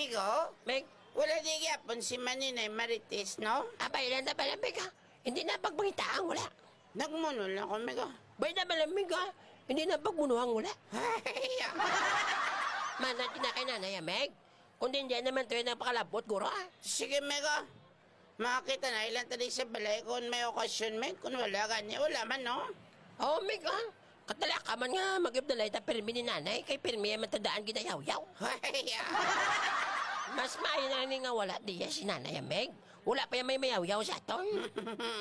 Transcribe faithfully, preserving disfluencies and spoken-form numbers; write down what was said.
Migo, Meg, wala di gyapon si Maninay Marites, no? abay lang na pala, Meg, ha? Hindi na pagbangitaan, wala. Nagmunol na ko, Migo. Bay na pala, Meg, ha? Hindi na pagmunuhang, wala. Ay, Mana, tinakay nanay, ha, Meg? Kung hindi naman tayo ng pakalabot, guro, ha? sige, Migo. Makakita na ilan tali sa balay kung may okasyon, Meg. Kung wala ganyan, wala man, no? Oo, oh, Meg, ha? Katala ka man nga mag-ibdalay ta pirmi ni nanay, kay pirmi ay matandaan ginayaw-yaw. Ay, Mas maayo na rin nga wala diya si nanay, ha, Meg. Wala pa yung may mayaw-yaw sa aton.